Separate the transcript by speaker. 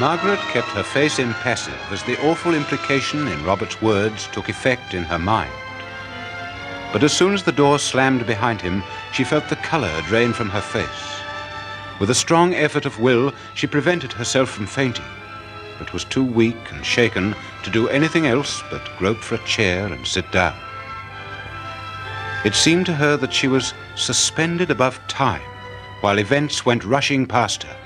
Speaker 1: Margaret kept her face impassive as the awful implication in Robert's words took effect in her mind. But as soon as the door slammed behind him, she felt the color drain from her face. With a strong effort of will, she prevented herself from fainting, but was too weak and shaken to do anything else but grope for a chair and sit down. It seemed to her that she was suspended above time, while events went rushing past her.